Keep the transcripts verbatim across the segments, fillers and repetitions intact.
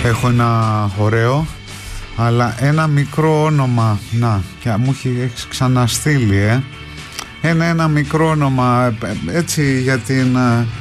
έχω ένα ωραίο, αλλά ένα μικρό όνομα. Να, και μου έχει ξαναστείλει, ε. Ένα, ένα μικρό όνομα, έτσι, για την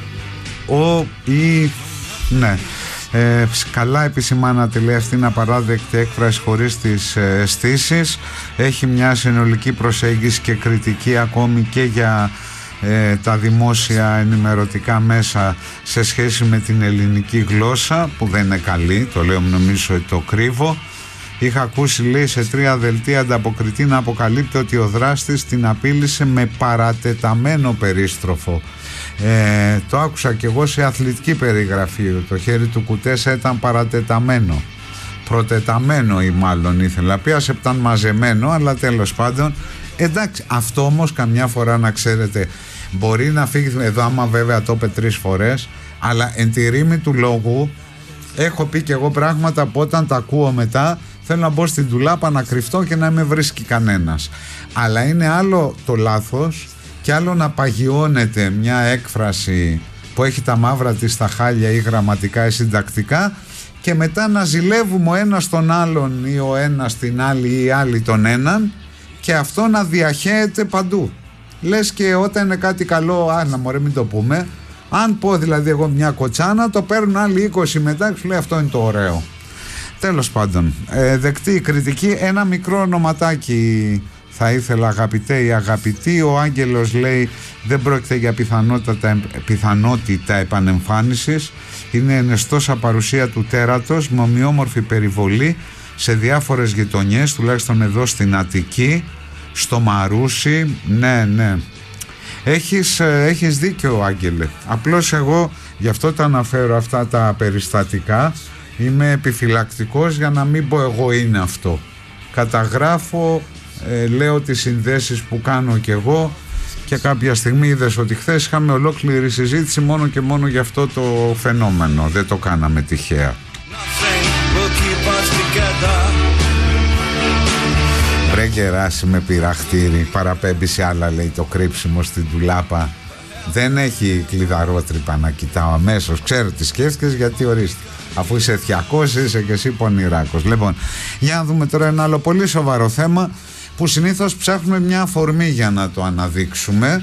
ο ή ναι. Ε, καλά επισημάνατε, λέει, αυτή είναι απαράδεκτη έκφραση χωρίς τις ε, αισθήσεις. Έχει μια συνολική προσέγγιση και κριτική ακόμη και για ε, τα δημόσια ενημερωτικά μέσα σε σχέση με την ελληνική γλώσσα, που δεν είναι καλή, το λέω, νομίζω ότι το κρύβω. Είχα ακούσει, λέει, σε τρία δελτία ανταποκριτή να αποκαλύπτει ότι ο δράστης την απείλησε με παρατεταμένο περίστροφο. Ε, το άκουσα κι εγώ σε αθλητική περιγραφή. Το χέρι του Κουτέσα ήταν παρατεταμένο, προτεταμένο ή μάλλον ήθελα πει, ας ήταν μαζεμένο, αλλά τέλος πάντων. Εντάξει, αυτό όμως καμιά φορά, να ξέρετε, μπορεί να φύγει εδώ, άμα βέβαια το είπε τρεις φορές, αλλά εν τη ρήμη του λόγου έχω πει κι εγώ πράγματα που όταν τα ακούω μετά θέλω να μπω στην ντουλάπα, να κρυφτώ και να με βρίσκει κανένας. Αλλά είναι άλλο το λάθος και άλλο να παγιώνεται μια έκφραση που έχει τα μαύρα της στα χάλια ή γραμματικά ή συντακτικά, και μετά να ζηλεύουμε ο ένας τον άλλον ή ο ένας την άλλη ή η άλλη τον έναν, και αυτό να διαχέεται παντού. Λες και όταν είναι κάτι καλό, άνα μωρέ μην το πούμε. Αν πω δηλαδή εγώ μια κοτσάνα, το παίρνουν άλλοι είκοσι μετά και σου λέει αυτό είναι το ωραίο. Τέλος πάντων, ε, δεκτή η κριτική. Ένα μικρό ονοματάκι θα ήθελα, αγαπητέ ή αγαπητή. Ο Άγγελος λέει δεν πρόκειται για πιθανότητα, πιθανότητα επανεμφάνισης. Είναι ενεστώσα παρουσία του τέρατος με ομοιόμορφη περιβολή σε διάφορες γειτονιές, τουλάχιστον εδώ στην Αττική, στο Μαρούσι. Ναι, ναι. Έχεις, έχεις δίκιο, Άγγελε. Απλώς εγώ γι' αυτό τα αναφέρω αυτά τα περιστατικά. Είμαι επιφυλακτικός για να μην πω εγώ είναι αυτό. Καταγράφω, ε, λέω τις συνδέσεις που κάνω κι εγώ, και κάποια στιγμή είδες ότι χθες είχαμε ολόκληρη συζήτηση μόνο και μόνο για αυτό το φαινόμενο. Δεν το κάναμε τυχαία. Βρε γεράσει με πειραχτήρι, παραπέμπει σε άλλα, λέει, το κρύψιμο στην ντουλάπα. Δεν έχει κλειδαρότρυπα να κοιτάω αμέσως. Ξέρω τι σκέφτηκες, γιατί ορίστε. Αφού είσαι θιακός, είσαι και εσύ πονηράκος. Λοιπόν, για να δούμε τώρα ένα άλλο πολύ σοβαρό θέμα που συνήθως ψάχνουμε μια αφορμή για να το αναδείξουμε,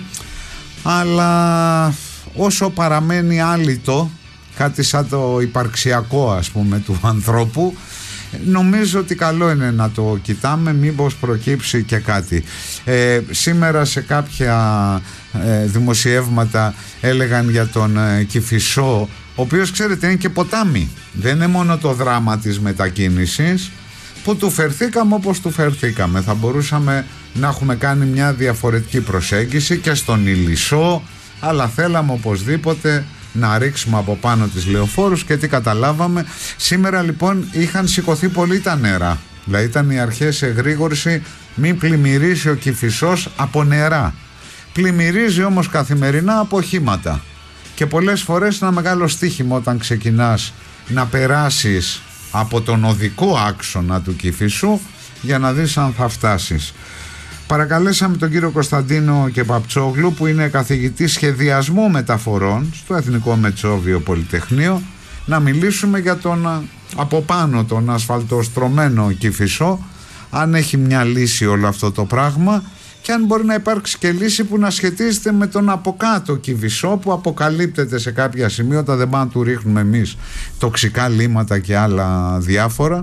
αλλά όσο παραμένει άλυτο, κάτι σαν το υπαρξιακό ας πούμε του ανθρώπου, νομίζω ότι καλό είναι να το κοιτάμε, μήπως προκύψει και κάτι. Ε, σήμερα σε κάποια ε, δημοσιεύματα έλεγαν για τον ε, Κηφισό, ο οποίος ξέρετε είναι και ποτάμι, δεν είναι μόνο το δράμα της μετακίνησης, που του φερθήκαμε όπως του φερθήκαμε. Θα μπορούσαμε να έχουμε κάνει μια διαφορετική προσέγγιση και στον Ηλισσό, αλλά θέλαμε οπωσδήποτε να ρίξουμε από πάνω τις λεωφόρους. Και τι καταλάβαμε? Σήμερα λοιπόν είχαν σηκωθεί πολύ τα νερά. Δηλαδή ήταν οι αρχές εγρήγορση, μην πλημμυρίσει ο Κηφισός από νερά. Πλημμυρίζει όμως καθημερινά από οχήματα. Και πολλές φορές ένα μεγάλο στοίχημα όταν ξεκινάς να περάσεις από τον οδικό άξονα του Κηφισού για να δεις αν θα φτάσεις. Παρακαλέσαμε τον κύριο Κωνσταντίνο Κεπαπτσόγλου, που είναι καθηγητής σχεδιασμού μεταφορών στο Εθνικό Μετσόβιο Πολυτεχνείο, να μιλήσουμε για τον από πάνω τον ασφαλτοστρωμένο Κηφισό, αν έχει μια λύση όλο αυτό το πράγμα και αν μπορεί να υπάρξει και λύση που να σχετίζεται με τον από κάτω Κηφισό, που αποκαλύπτεται σε κάποια σημεία όταν δεν πάμε να του ρίχνουμε εμείς τοξικά λίματα και άλλα διάφορα.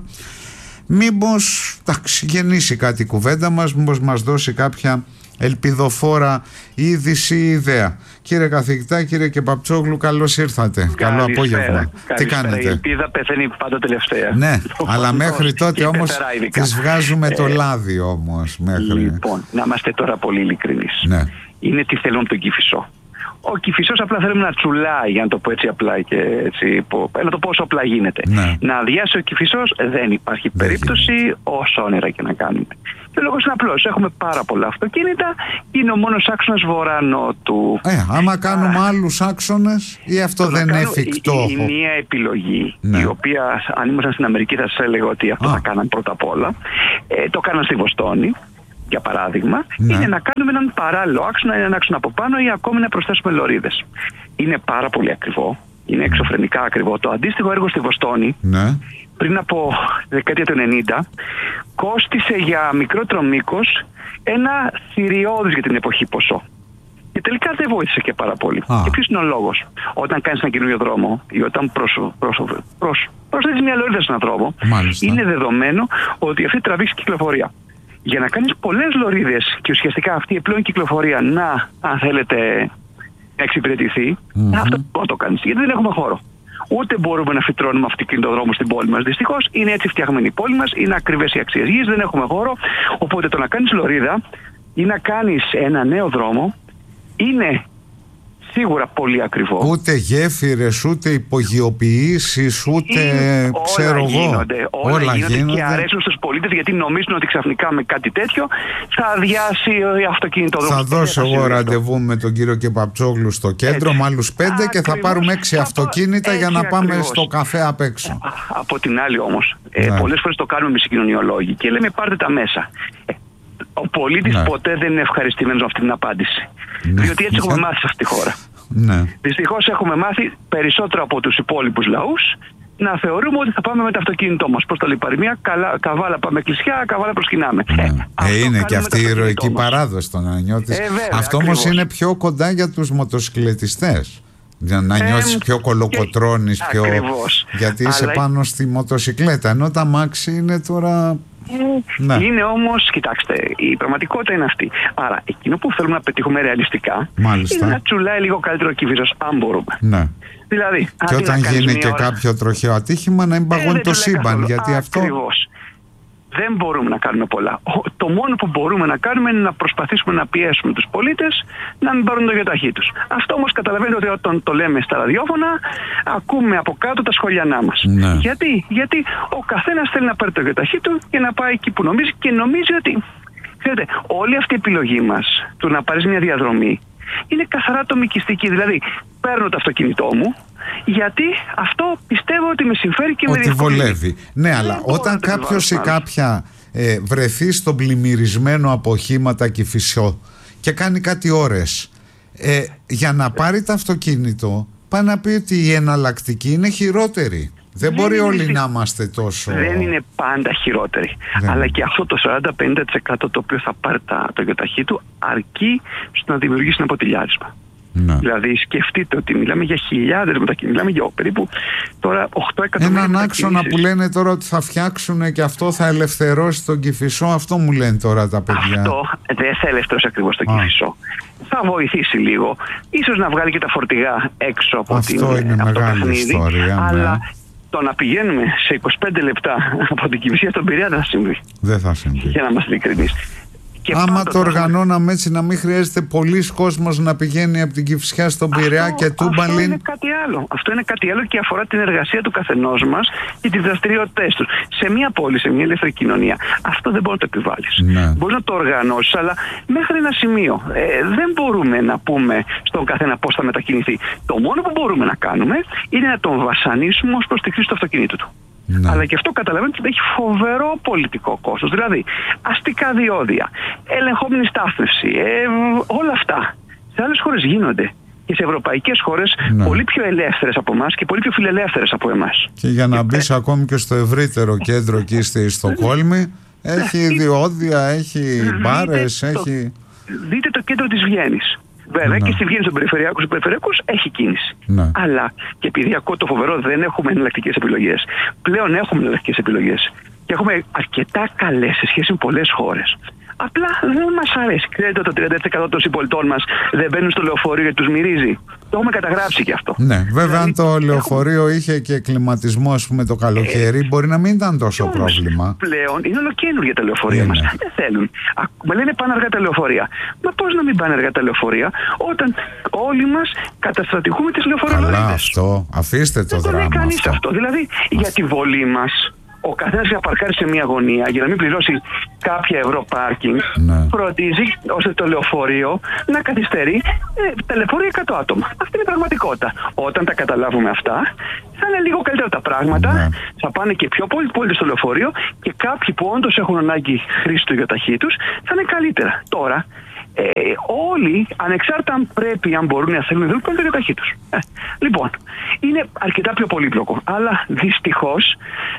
Μήπως εντάξει, γεννήσει κάτι η κουβέντα μας, μήπως μας δώσει κάποια ελπιδοφόρα είδηση ή ιδέα. Κύριε καθηγητά, κύριε Κεπαπτσόγλου, καλώς ήρθατε. Καλησπέρα. Καλό απόγευμα. Καλησπέρα. Τι κάνετε? Η ελπίδα πεθαίνει πάντα τελευταία. Ναι, αλλά μέχρι τότε όμως τις βγάζουμε το λάδι όμως. Μέχρι. Λοιπόν, να είμαστε τώρα πολύ ειλικρινείς. Ναι. Είναι τι θέλουμε τον Κηφισό. Ο Κηφισός απλά θέλουμε να τσουλάει, για να το πω έτσι απλά και έτσι, να το πω όσο απλά γίνεται. Ναι. Να αδειάσει ο Κηφισός δεν υπάρχει δεν περίπτωση γίνεται. Όσο όνειρα και να κάνουμε. Και ο λόγος είναι απλός. Έχουμε πάρα πολλά αυτοκίνητα. Είναι ο μόνος άξονας βορρά-νότου. Ε, άμα κάνουμε Α, άλλους άξονες, ή αυτό δεν είναι εφικτό? Η, η μία επιλογή, ναι. η οποία αν ήμασταν στην Αμερική θα σας έλεγα ότι αυτό Α. θα κάναν πρώτα απ' όλα. Ε, το κάναν στη Βοστόνη, για παράδειγμα, ναι. είναι να κάνουμε έναν παράλληλο άξονα, έναν άξονα από πάνω, ή ακόμη να προσθέσουμε λωρίδες. Είναι πάρα πολύ ακριβό. Είναι εξωφρενικά ακριβό. Το αντίστοιχο έργο στη Βοστόνη, ναι. πριν από τη δεκαετία του ενενήντα κόστισε για μικρότερο μήκος ένα θηριώδης για την εποχή ποσό. Και τελικά δεν βοήθησε και πάρα πολύ. Ah. Και ποιος είναι ο λόγος? Όταν κάνεις ένα καινούριο δρόμο ή όταν προσ, προσ, προσ, προσθέτεις μια λωρίδα σε έναν δρόμο, Μάλιστα. είναι δεδομένο ότι αυτή τραβήξει κυκλοφορία. Για να κάνεις πολλές λωρίδες και ουσιαστικά αυτή η πλέον κυκλοφορία να, αν θέλετε, να εξυπηρετηθεί, mm-hmm. αυτό δεν να το κάνεις, γιατί δεν έχουμε χώρο. Ούτε μπορούμε να φυτρώνουμε αυτοκινητοδρόμο στην πόλη μας. Δυστυχώς είναι έτσι φτιαγμένη η πόλη μας, είναι ακριβές οι αξίες γης, δεν έχουμε χώρο. Οπότε το να κάνεις λωρίδα ή να κάνεις ένα νέο δρόμο είναι σίγουρα πολύ ακριβό. Ούτε γέφυρες, ούτε υπογειοποιήσεις, ούτε είναι, ξέρω όλα εγώ. Γίνονται, όλα, όλα γίνονται, γίνονται και αρέσουν στους πολίτες, γιατί νομίζουν ότι ξαφνικά με κάτι τέτοιο θα αδειάσει η αυτοκινητοδρόμο. Θα δώσω εγώ ραντεβού με τον κύριο Κεπαπτσόγλου στο κέντρο, με άλλους πέντε ακριβώς, και θα πάρουμε έξι αυτοκίνητα έτσι, για να πάμε ακριβώς. στο καφέ απ' έξω. Από την άλλη όμως, ναι. ε, πολλές φορές το κάνουμε με συγκοινωνιολόγοι και λέμε πάρτε τα μέσα. Ο πολίτης ναι. ποτέ δεν είναι ευχαριστημένος με αυτή την απάντηση. Ναι. Διότι έτσι έχουμε μάθει σε αυτή τη χώρα. Ναι. Δυστυχώς έχουμε μάθει περισσότερο από τους υπόλοιπους λαούς να θεωρούμε ότι θα πάμε με το αυτοκίνητό μας. Προς τα λιπαριμία, καβάλα πάμε εκκλησιά, καβάλα προσκυνάμε. Ναι. Ε, ε, είναι και αυτή η ηρωική παράδοση το να νιώθεις. Ε, βέβαια, αυτό όμως είναι πιο κοντά για τους μοτοσυκλετιστές. Για να νιώσεις ε, πιο κολοκοτρώνεις, πιο... Ακριβώς. Γιατί είσαι Αλλά... πάνω στη μοτοσυκλέτα. Ενώ τα μάξι είναι τώρα... Ναι. Είναι όμως, κοιτάξτε, η πραγματικότητα είναι αυτή. Άρα, εκείνο που θέλουμε να πετύχουμε ρεαλιστικά Μάλιστα. είναι να τσουλάει λίγο καλύτερο Κηφισός, αν μπορούμε. Ναι. Δηλαδή, και όταν γίνει και ώρα... κάποιο τροχαίο ατύχημα, να εμπαγώνει ε, το σύμπαν. Καθόλου. Γιατί Α, αυτό. Ακριβώς. Δεν μπορούμε να κάνουμε πολλά. Το μόνο που μπορούμε να κάνουμε είναι να προσπαθήσουμε να πιέσουμε τους πολίτες να μην πάρουν το γεωταχή τους. Αυτό όμως καταλαβαίνετε ότι όταν το λέμε στα ραδιόφωνα, ακούμε από κάτω τα σχολιανά μας. Ναι. Γιατί? Γιατί ο καθένας θέλει να πάρει το γεωταχή του και να πάει εκεί που νομίζει και νομίζει ότι. Ξέρετε, όλη αυτή η επιλογή μας του να πάρεις μια διαδρομή είναι καθαρά ατομικιστική. Δηλαδή, παίρνω το αυτοκίνητό μου, γιατί αυτό πιστεύω ότι με συμφέρει και ότι με διευκολύνει. Βολεύει. Ναι, αλλά όταν κάποιος ή κάποια ε, βρεθεί στον πλημμυρισμένο από οχήματα Κηφισό και κάνει κάτι ώρες, ε, για να πάρει το αυτοκίνητο, πάει να πει ότι η εναλλακτική είναι χειρότερη. Δεν, δεν μπορεί όλοι να είμαστε τόσο... Δεν είναι πάντα χειρότεροι. Δεν. Αλλά και αυτό το σαράντα με πενήντα τοις εκατό το οποίο θα πάρει τα, το γεωταχή του αρκεί στο να δημιουργήσει ένα ποτηλιάρισμα. Ναι. Δηλαδή σκεφτείτε ότι μιλάμε για χιλιάδες μετακινήσεις, μιλάμε για περίπου τώρα οκτώ εκατομμύρια Έναν άξονα που λένε τώρα ότι θα φτιάξουν και αυτό θα ελευθερώσει τον Κηφισό, αυτό μου λένε τώρα τα παιδιά. Αυτό δεν θα ελευθερώσει ακριβώς τον Κηφισό. Θα βοηθήσει λίγο, ίσως να βγάλει και τα φορτηγά έξω από, αυτό την, είναι από το μεγάλη παιχνίδι, ιστορία, αλλά ναι. το να πηγαίνουμε σε είκοσι πέντε λεπτά από την Κηφισιά στον Πειραιά δεν θα συμβεί. Δεν θα συμβεί. Για να είμαστε ειλικρινείς. Και άμα το οργανώναμε έτσι, να μην χρειάζεται πολλής κόσμος να πηγαίνει από την Κηφισιά στον Πειραιά και Τούμπαλιν. Αυτό είναι κάτι άλλο. Αυτό είναι κάτι άλλο και αφορά την εργασία του καθενός μας και τις δραστηριότητες του. Σε μια πόλη, σε μια ελεύθερη κοινωνία, αυτό δεν μπορεί να το επιβάλλεις. Ναι. Μπορείς να το οργανώσεις, αλλά μέχρι ένα σημείο. Ε, δεν μπορούμε να πούμε στον καθένα πώς θα μετακινηθεί. Το μόνο που μπορούμε να κάνουμε είναι να τον βασανίσουμε ως προς τη χρήση του αυτοκινήτου του. Ναι. Αλλά και αυτό καταλαβαίνετε ότι έχει φοβερό πολιτικό κόστος. Δηλαδή, αστικά διόδια, ελεγχόμενη στάθμευση, ε, όλα αυτά σε άλλες χώρες γίνονται. Και σε ευρωπαϊκές χώρες ναι. πολύ πιο ελεύθερες από εμάς και πολύ πιο φιλελεύθερες από εμάς. Και για να μπεις ε... ακόμη και στο ευρύτερο κέντρο εκεί στη Στοκχόλμη, έχει διόδια, έχει μπάρες, δείτε έχει... Το, δείτε το κέντρο της Βιέννης. Βέβαια ναι. και στη Βιέννη στον περιφερειακό, στους περιφερειακούς έχει κίνηση. Ναι. Αλλά και επειδή ακούω το φοβερό, δεν έχουμε εναλλακτικές επιλογές. Πλέον έχουμε εναλλακτικές επιλογές. Και έχουμε αρκετά καλές σε σχέση με πολλές χώρες. Απλά δεν μας αρέσει. Ξέρετε ότι το τριάντα τοις εκατό των συμπολιτών μας δεν μπαίνουν στο λεωφορείο γιατί τους μυρίζει. Το έχουμε καταγράψει και αυτό. Ναι, βέβαια δηλαδή, αν το λεωφορείο έχουμε... είχε και κλιματισμό, ας πούμε, το καλοκαίρι, ε, μπορεί να μην ήταν τόσο όμως, πρόβλημα. Πλέον είναι ολοκαίνουργια τα λεωφορεία είναι. μας. Δεν θέλουν. Με λένε πάνε αργά τα λεωφορεία. Μα πώς να μην πάνε αργά τα λεωφορεία, όταν όλοι μας καταστρατηγούμε τις λεωφορείες. Καλά, αυτό. Αφήστε το δεν δράμα. Δεν το λέει κανείς αυτό. Δηλαδή για τη βολή μας. Ο καθένας για να παρκάρει σε μια γωνία για να μην πληρώσει κάποια ευρώ πάρκινγκ, ναι. φροντίζει ώστε το λεωφορείο να καθυστερεί ε, τα λεωφορεία εκατό άτομα. Αυτή είναι η πραγματικότητα. Όταν τα καταλάβουμε αυτά, θα είναι λίγο καλύτερα τα πράγματα, ναι. θα πάνε και πιο πολλοί πολίτες στο λεωφορείο και κάποιοι που όντως έχουν ανάγκη χρήση του γεωταχή τους θα είναι καλύτερα. Τώρα, ε, όλοι, ανεξάρτητα αν πρέπει, αν μπορούν να θέλουν, δεν κάνουν το γεωταχή τους. Ε, λοιπόν, είναι αρκετά πιο πολύπλοκο, αλλά δυστυχώς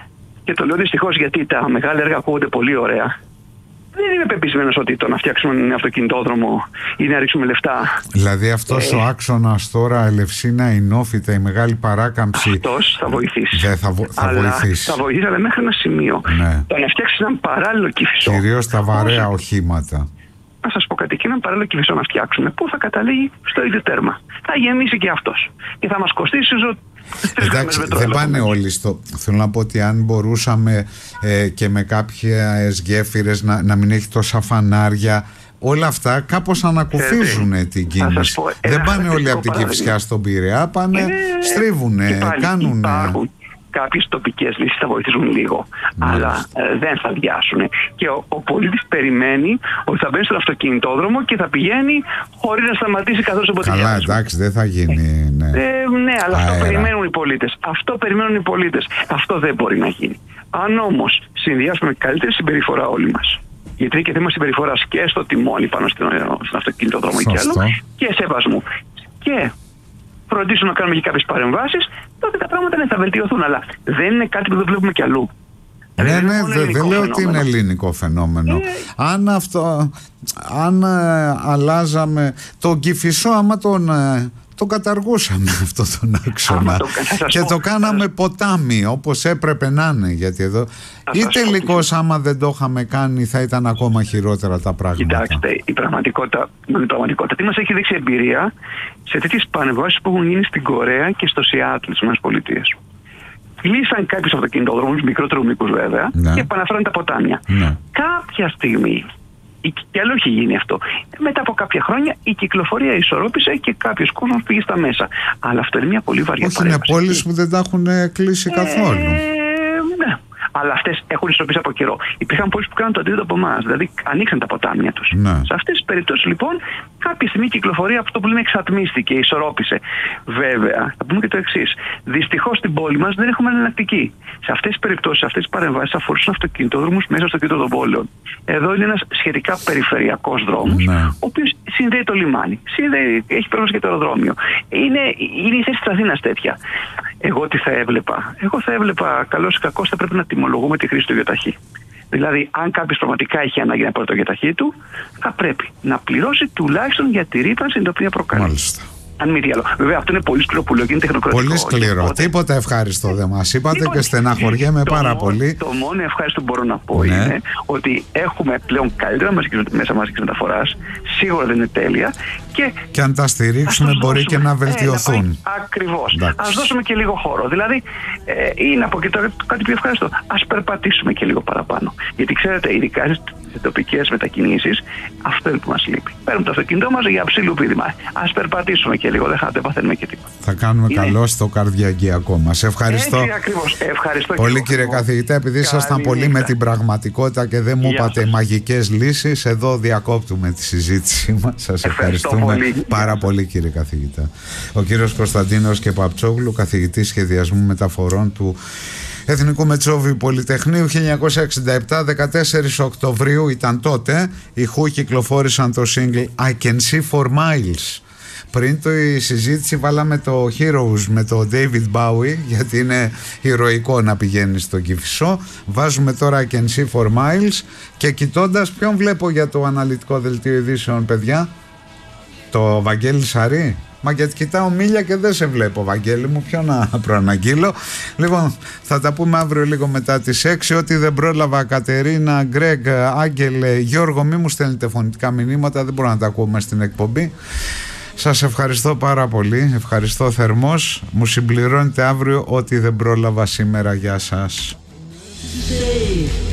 Και το λέω δυστυχώς γιατί τα μεγάλα έργα ακούγονται πολύ ωραία. Δεν είμαι πεπισμένος ότι το να φτιάξουμε ένα αυτοκινητόδρομο ή να ρίξουμε λεφτά. Δηλαδή αυτός ε, ο άξονας τώρα, Ελευσίνα, η Νόφητα, η μεγάλη παράκαμψη. Αυτός θα βοηθήσει. Δεν θα, βο- θα αλλά βοηθήσει. Θα βοηθήσει, αλλά μέχρι ένα σημείο. Ναι. Το να φτιάξει έναν παράλληλο Κηφισό. Κυρίως τα βαρέα οχήματα. Να σας πω κάτι, και έναν παράλληλο Κηφισό να φτιάξουμε, πού θα καταλήγει στο ίδιο τέρμα. Θα γεμίσει και αυτός. Και θα μας κοστίσει ζω... Εντάξει, δεν πάνε όλοι στο... Θέλω να πω ότι αν μπορούσαμε ε, και με κάποιες γέφυρες να, να μην έχει τόσα φανάρια, όλα αυτά κάπως ανακουφίζουν ε, την κίνηση. Πω, δεν πάνε όλοι από την Κηφισιά στον Πειραιά, πάνε, ε, στρίβουνε, κάνουν. Κάποιες τοπικές λύσεις θα βοηθήσουν λίγο, Μάλιστα. αλλά ε, δεν θα διάσουν. Και ο, ο πολίτης περιμένει ότι θα μπαίνει στον αυτοκινητόδρομο και θα πηγαίνει χωρίς να σταματήσει καθώς από τη Καλά, διάσουν. εντάξει, δεν θα γίνει. Ναι, ε, ναι αλλά Αέρα. αυτό περιμένουν οι πολίτες. Αυτό περιμένουν οι πολίτες. Αυτό δεν μπορεί να γίνει. Αν όμως συνδυάσουμε καλύτερη συμπεριφορά όλοι μας, γιατί είναι και θέμα συμπεριφοράς και στο τιμόνι πάνω στον, στον αυτοκινητόδρομο και άλλο, και σεβασμού. Και φροντίσουν να κάνουμε και κάποιες παρεμβάσεις, τότε τα πράγματα ναι, θα βελτιωθούν. Αλλά δεν είναι κάτι που δεν βλέπουμε κι αλλού. Ναι, ναι, δεν δε λέω ότι είναι ελληνικό φαινόμενο. Ε, αν αυτό, αν ε, αλλάζαμε τον Κηφισό, άμα τον, ε, τον καταργούσαμε αυτό τον άξονα το, και πω, το κάναμε θα... ποτάμι όπως έπρεπε να είναι, γιατί εδώ ή τελικώς άμα δεν το είχαμε κάνει θα ήταν ακόμα χειρότερα τα πράγματα. Κοιτάξτε, η πραγματικότητα, η πραγματικότητα τι μας έχει δείξει εμπειρία σε τέτοιες πανεβάσεις που έχουν γίνει στην Κορέα και στο Σιάτλ στις ΗΠΑ. Κλείσαν κάποιους αυτοκινητόδρομους, μικρότερους μήκους βέβαια, ναι. και επαναφέραν τα ποτάμια. Ναι. Κάποια στιγμή, και άλλο έχει γίνει αυτό, μετά από κάποια χρόνια η κυκλοφορία ισορρόπησε και κάποιος κόσμος πήγε στα μέσα. Αλλά αυτό είναι μια πολύ βαριά παρέμβαση. Όχι, είναι πόλεις που δεν τα έχουν κλείσει καθόλου. Ε, ναι. Αλλά αυτές έχουν ισορροπήσει από καιρό. Υπήρχαν πόλεις που κάνουν το αντίθετο από εμάς, δηλαδή ανοίξαν τα ποτάμια τους. Ναι. Σε αυτές τις περιπτώσεις λοιπόν, κάποια στιγμή η κυκλοφορία αυτό που λέμε εξατμίστηκε, ισορρόπησε. Βέβαια, θα πούμε και το εξής. Δυστυχώς στην πόλη μας δεν έχουμε εναλλακτική. Σε αυτές τις περιπτώσεις, σε αυτές τις παρεμβάσεις αφορούσαν αυτοκινητόδρομους μέσα στο κέντρο των πόλεων. Εδώ είναι ένας σχετικά περιφερειακός δρόμος, ναι. ο οποίος συνδέει το λιμάνι, συνδέει, έχει πρόσβαση και το αεροδρόμιο. Είναι, είναι η θέση της Αθήνας τέτοια. Εγώ τι θα έβλεπα. Εγώ θα έβλεπα καλώς ή κακώς θα πρέπει να τιμολογούμε τη χρήση του γιοταχή. Δηλαδή, αν κάποιος πραγματικά έχει ανάγκη να πάρει το γιοταχή του, θα πρέπει να πληρώσει τουλάχιστον για τη ρύπανση την οποία προκαλεί. Μάλιστα. Αν μη τι άλλο. Βέβαια, αυτό είναι πολύ σκληρό που λέω και είναι τεχνοκρατικό. Πολύ σκληρό. Οπότε... Τίποτα ευχάριστο δεν μας είπατε τίποτα... και στεναχωριέμαι πάρα το πολύ. Το μόνο ευχάριστο που μπορώ να πω ναι. είναι ότι έχουμε πλέον καλύτερα μέσα μαζικής μεταφοράς. Σίγουρα δεν είναι τέλεια. Και, και αν τα στηρίξουμε μπορεί και να βελτιωθούν. Ε, Ακριβώς. Ας δώσουμε και λίγο χώρο. Δηλαδή, ε, ή να πω και τώρα κάτι πιο ευχάριστο. Ας περπατήσουμε και λίγο παραπάνω. Γιατί ξέρετε, ειδικά σε τοπικές μετακινήσεις, αυτό είναι που μας λείπει. Παίρνουμε το αυτοκίνητό μας για ψήλου πήδημα. Ας περπατήσουμε και λίγο, δεν θα παθαίνουμε και τίποτα. Θα κάνουμε είναι... καλό στο καρδιαγγειακό μας. Ευχαριστώ. Έτσι ακριβώς. Ευχαριστώ πολύ κύριε εγώ. καθηγητά, επειδή ήσασταν πολύ νύχτα. με την πραγματικότητα και δεν μου είπατε σας. μαγικές λύσεις, εδώ διακόπτουμε τη συζήτησή μας. Σας ευχαριστούμε πολύ. πάρα πολύ κύριε καθηγητά. Ο κύριος Κωνσταντίνος Κεπαπτσόγλου, καθηγητής σχεδιασμού μεταφορών του Εθνικού Μετσόβιου Πολυτεχνείου, χίλια εννιακόσια εξήντα επτά, δεκατέσσερις Οκτωβρίου ήταν τότε. Οι Who κυκλοφόρησαν το single I Can See For Miles. Πριν το η συζήτηση βάλαμε το Heroes με το David Bowie, γιατί είναι ηρωικό να πηγαίνει στο Κηφισό. Βάζουμε τώρα I Can See For Miles και κοιτώντας ποιον βλέπω για το αναλυτικό δελτίο ειδήσεων, παιδιά, το Βαγγέλη Σαρή. Μα γιατί κοιτάω Μίλια και δεν σε βλέπω, Βαγγέλη μου, ποιο να προαναγγείλω. Λοιπόν, θα τα πούμε αύριο λίγο μετά τις έξι. Ό,τι δεν πρόλαβα, Κατερίνα, Γκρέγκ, Άγγελε, Γιώργο, μη μου στέλνετε φωνητικά μηνύματα, δεν μπορώ να τα ακούμε στην εκπομπή. Σας ευχαριστώ πάρα πολύ, ευχαριστώ θερμός. Μου συμπληρώνετε αύριο ό,τι δεν πρόλαβα σήμερα. Γεια σας.